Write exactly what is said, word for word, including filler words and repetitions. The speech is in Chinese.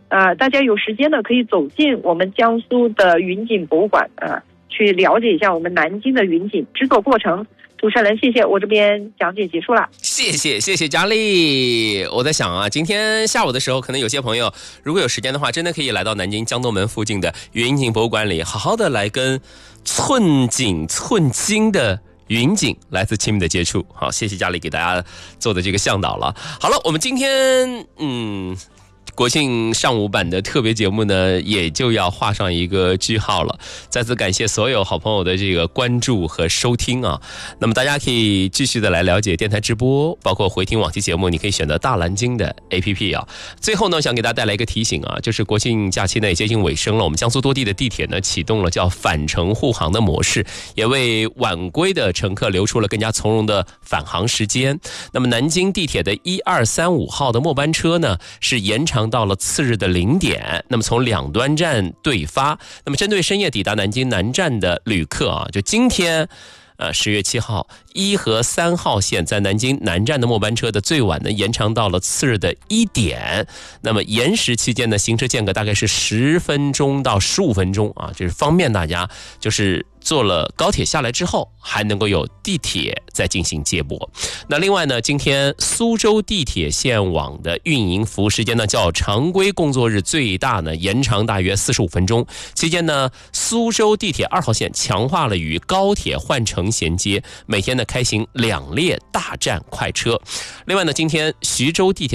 呃，大家有时间呢可以走进我们江苏的云锦博物馆啊、呃，去了解一下我们南京的云锦制作过程。主持人，谢谢，我这边讲解结束了。 谢谢，谢谢佳丽。我在想啊，今天下午的时候，可能有些朋友如果有时间的话，真的可以来到南京江东门附近的云锦博物馆里，好好的来跟寸锦寸金的云锦来自亲密的接触。好，谢谢佳丽给大家做的这个向导了。好了，我们今天嗯。国庆上午版的特别节目呢，也就要画上一个句号了。再次感谢所有好朋友的这个关注和收听啊。那么大家可以继续的来了解电台直播，包括回听往期节目，你可以选择大蓝鲸的 A P P 啊。最后呢，想给大家带来一个提醒啊，就是国庆假期呢也接近尾声了，我们江苏多地的地铁呢启动了叫返程护航的模式，也为晚归的乘客留出了更加从容的返航时间。那么南京地铁的一二三五号的末班车呢是延长到了次日的零点，那么从两端站对发。那么针对深夜抵达南京南站的旅客啊，就今天呃，十月七号，一和三号线在南京南站的末班车的最晚呢延长到了次日的一点。那么延时期间呢，行车间隔大概是十分钟到十五分钟啊，就是方便大家就是坐了高铁下来之后，还能够有地铁再进行接驳。那另外呢，今天苏州地铁线网的运营服务时间呢，较常规工作日最大呢延长大约四十五分钟。期间呢，苏州地铁二号线强化了与高铁换乘衔接，每天呢开行两列大站快车。另外呢，今天徐州地铁